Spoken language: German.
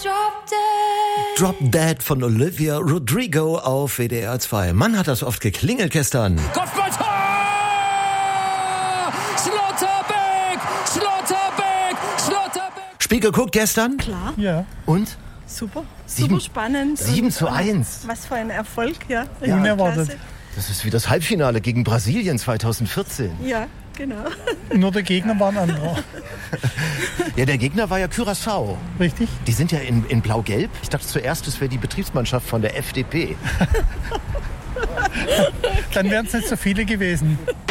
Drop Dead von Olivia Rodrigo auf WDR 2. Mann, hat das oft geklingelt gestern. Kopfballtor! Schlotterbeck! Spiel geguckt gestern? Klar. Ja. Und? Super. 7, Super spannend. 7:1. Was für ein Erfolg, ja. Unerwartet. Klasse. Das ist wie das Halbfinale gegen Brasilien 2014. Ja, genau. Nur der Gegner war ein anderer. Ja, der Gegner war ja Curaçao. Richtig? Die sind ja in Blau-Gelb. Ich dachte zuerst, das wäre die Betriebsmannschaft von der FDP. Dann wären es nicht so viele gewesen.